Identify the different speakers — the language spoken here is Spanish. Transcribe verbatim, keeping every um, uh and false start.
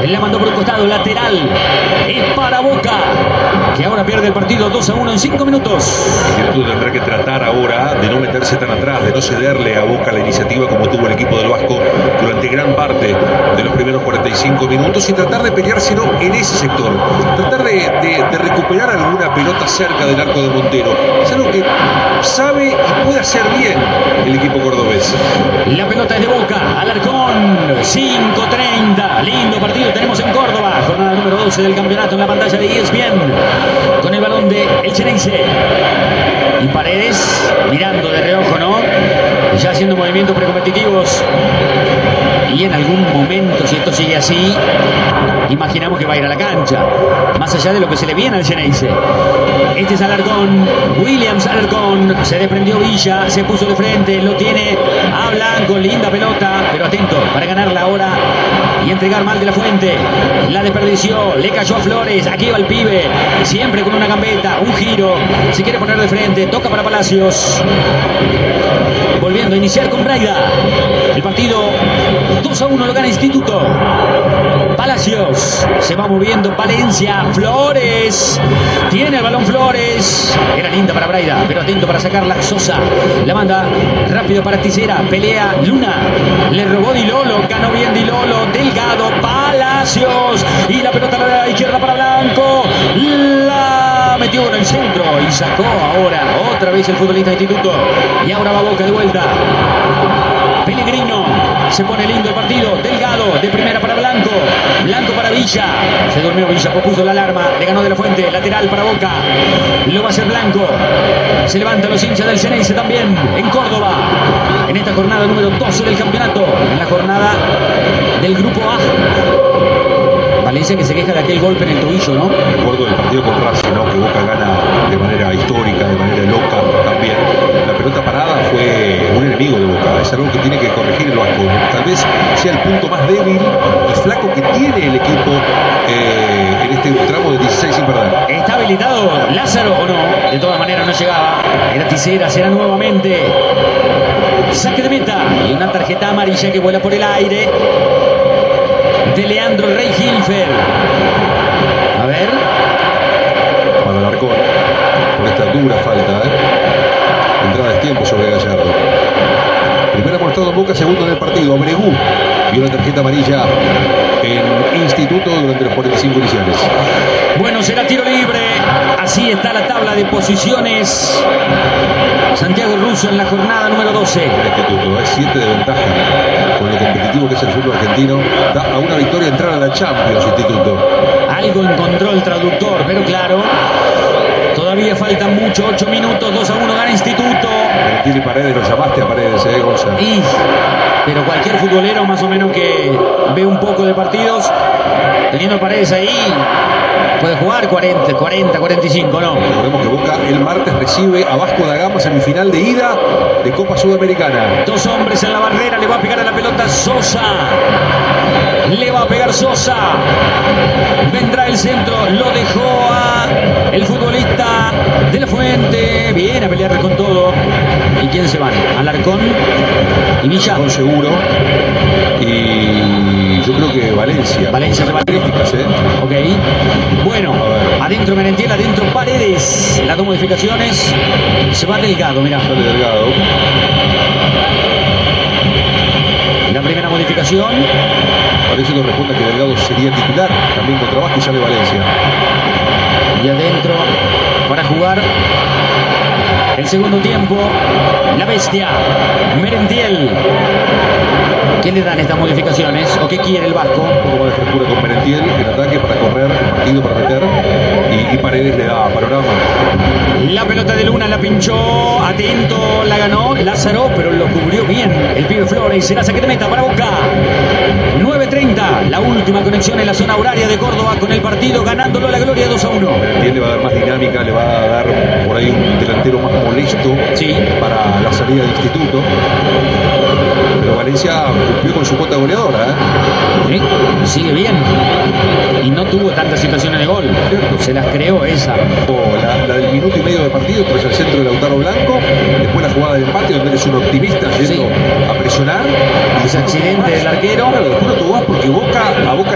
Speaker 1: La mandó por un costado, lateral. Es para Boca, que ahora pierde el partido dos a uno en cinco minutos.
Speaker 2: Virtud tendrá que tratar ahora de no meterse tan atrás, de no cederle a Boca la iniciativa como tuvo el equipo del Vasco durante gran parte de los primeros cuarenta y cinco minutos y tratar de peleárselo en ese sector. Tratar de, de, de recuperar alguna pelota cerca del arco de Montero. Es algo que sabe y puede hacer bien el equipo cordobés.
Speaker 1: La pelota es de Boca, Alarcón, cinco treinta. Lindo partido tenemos en Córdoba. Jornada número doce del campeonato en la pantalla de E S P N. Con el balón de El Xeneize. Y Paredes mirando de reojo, ¿no? Ya haciendo movimientos precompetitivos. Y en algún momento, si esto sigue así, imaginamos que va a ir a la cancha. Más allá de lo que se le viene al Xeneize. Este es Alarcón, Williams Alarcón. Se desprendió Villa, se puso de frente, lo tiene a Blanco. Linda pelota, pero atento para ganarla ahora y entregar mal de la Fuente. La desperdició, le cayó a Flores. Aquí va el pibe, siempre con una gambeta, un giro. Se quiere poner de frente, toca para Palacios. Volviendo a iniciar con Braida. El partido dos a uno lo gana Instituto. Palacios se va moviendo. Valencia, Flores. Tiene el balón Flores. Era linda para Braida, pero atento para sacarla Sosa. La manda rápido para Tisera. Pelea Luna. Le robó Di Lolo. Ganó bien Di Lolo. Delgado. Palacios. Y la pelota a la izquierda para Blanco. La metió en el centro y sacó ahora otra vez el futbolista Instituto. Y ahora va Boca de vuelta. Pellegrino. Se pone lindo el partido. Delgado de primera para Blanco. Blanco para Villa. Se durmió Villa, puso la alarma. Le ganó de la Fuente. Lateral para Boca. Lo va a hacer Blanco. Se levantan los hinchas del Xeneize también en Córdoba. En esta jornada número doce del campeonato. En la jornada del grupo A. Valencia que se queja de aquel golpe en el tobillo, ¿no?
Speaker 2: Recuerdo del partido con Racing, ¿no? Que Boca gana de manera histórica, de manera loca también. La pelota parada fue un enemigo de Boca. Es algo que tiene que corregir el Vasco. Tal vez sea el punto más débil y flaco que tiene el equipo eh, en este tramo de dieciséis sin perder.
Speaker 1: ¿Está habilitado Lázaro o no? De todas maneras no llegaba. Era Tisera, será nuevamente saque de meta. Y una tarjeta amarilla que vuela por el aire de Leandro Rey Hilfer. A ver.
Speaker 2: Para Alarcón. Por esta dura falta, ¿eh? Entrada de tiempo sobre Gallardo. Primero amonestado en Boca, segundo en el partido. Abregú y una tarjeta amarilla en Instituto durante los cuarenta y cinco iniciales.
Speaker 1: Bueno, será tiro libre. Así está la tabla de posiciones. Santiago Russo en la jornada número doce.
Speaker 2: Instituto es siete de ventaja. Con lo competitivo que es el fútbol argentino, da a una victoria entrar a la Champions Instituto.
Speaker 1: Algo encontró el traductor, pero claro, todavía faltan mucho, ocho minutos, dos a uno gana Instituto.
Speaker 2: Tiene Paredes, lo llamaste a Paredes, eh, Gonzalo.
Speaker 1: Y, pero cualquier futbolero más o menos que ve un poco de partidos, teniendo Paredes ahí, puede jugar cuarenta, cuarenta, cuarenta y cinco, ¿no?
Speaker 2: Recordemos que Boca el martes recibe a Vasco da Gama, semifinal de ida de Copa Sudamericana.
Speaker 1: Dos hombres en la barrera, le va a pegar a la pelota Sosa. Le va a pegar Sosa. Vendrá el centro, lo dejó a el futbolista de la Fuente. Viene a pelear con todo. ¿Y quién se van? Alarcón y Villa.
Speaker 2: Con seguro. Y yo creo que Valencia.
Speaker 1: Valencia se va.
Speaker 2: Críticas, ¿eh?
Speaker 1: Ok. Bueno, adentro Merentiel, adentro Paredes. Las dos modificaciones. Se va Delgado, mirá.
Speaker 2: Sale Delgado.
Speaker 1: La primera modificación.
Speaker 2: Parece que responde que Delgado sería titular también contra Vasco y sale Valencia.
Speaker 1: Y adentro para jugar el segundo tiempo la bestia Merentiel. ¿Qué le dan estas modificaciones? ¿O qué quiere el Vasco?
Speaker 2: Un poco más de frescura con Merentiel en ataque para correr el partido, para meter. Y, y Paredes le da panorama.
Speaker 1: La pelota de Luna la pinchó. Atento, la ganó Lázaro, pero lo cubrió bien el pibe Flores. Será saque de meta para Boca. nueve treinta, la última conexión en la zona horaria de Córdoba con el partido, ganándolo a la gloria dos a uno.
Speaker 2: Merentiel le va a dar más dinámica, le va a dar por ahí un delantero más molesto,
Speaker 1: sí,
Speaker 2: para la salida de Instituto. Pero Valencia cumplió con su cuota goleadora, ¿eh?
Speaker 1: Sí, sigue bien. Y no tuvo tantas situaciones de gol.
Speaker 2: ¿Cierto?
Speaker 1: Se las creó esa.
Speaker 2: La, la del minuto y medio de partido tras el centro de Lautaro Blanco. Después la jugada del empate donde eres un optimista yendo sí. a presionar.
Speaker 1: Ese accidente del arquero.
Speaker 2: Claro, después no tuvo más porque Boca, a Boca